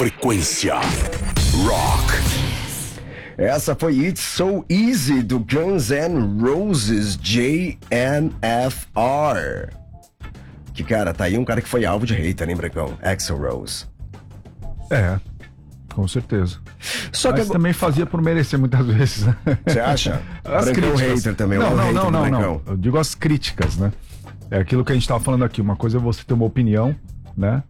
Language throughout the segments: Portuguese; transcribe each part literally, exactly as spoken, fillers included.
Frequência Rock. Essa foi It's So Easy do Guns N' Roses J N F R. Que cara, tá aí um cara que foi alvo de hater, hein, Brecão? Axl Rose. É, com certeza. Só Mas que eu... também fazia por merecer muitas vezes, né? Você acha? As Brancão críticas. hater também. Não, o não, hater não, do não, Brancão. não. Eu digo as críticas, né? É aquilo que a gente tava falando aqui. Uma coisa é você ter uma opinião, né?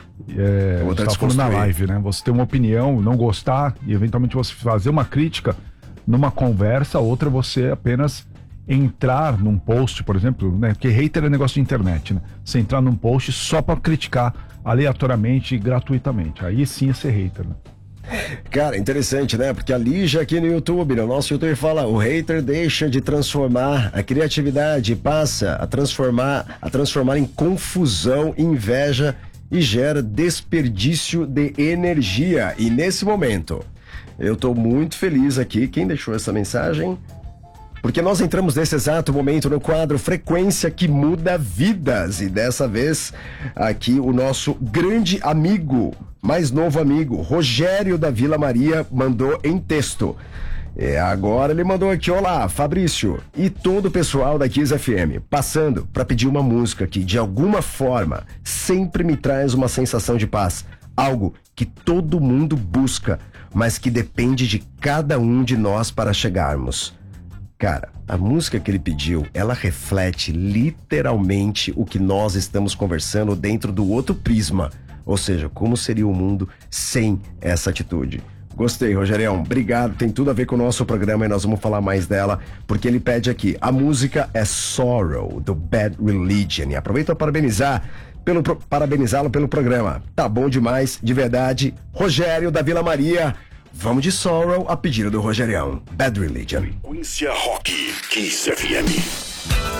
É, Outra a gente tava falando na desconstruir. live, né? Você ter uma opinião, não gostar e eventualmente você fazer uma crítica numa conversa, outra é você apenas entrar num post, por exemplo, né? Porque hater é negócio de internet, né? Você entrar num post só pra criticar aleatoriamente e gratuitamente. Aí sim é ser hater, né? Cara, interessante, né? Porque a Lígia aqui no YouTube, no nosso YouTube fala, o hater deixa de transformar a criatividade e passa a transformar, a transformar em confusão, inveja e gera desperdício de energia. E nesse momento, eu tô muito feliz aqui. Quem deixou essa mensagem? Porque nós entramos nesse exato momento no quadro Frequência que Muda Vidas. E dessa vez, aqui o nosso grande amigo, mais novo amigo, Rogério da Vila Maria, mandou em texto. É, agora ele mandou aqui, olá, Fabrício e todo o pessoal da Kiss F M, passando para pedir uma música que, de alguma forma, sempre me traz uma sensação de paz. Algo que todo mundo busca, mas que depende de cada um de nós para chegarmos. Cara, a música que ele pediu, ela reflete literalmente o que nós estamos conversando dentro do outro prisma. Ou seja, como seria o mundo sem essa atitude. Gostei, Rogerião. Obrigado. Tem tudo a ver com o nosso programa e nós vamos falar mais dela, porque ele pede aqui. A música é Sorrow, do Bad Religion. E aproveito para parabenizar pelo, parabenizá-lo pelo programa. Tá bom demais, de verdade. Rogério da Vila Maria. Vamos de Sorrow a pedido do Rogerião. Bad Religion. Frequência Rock. Kiss F M.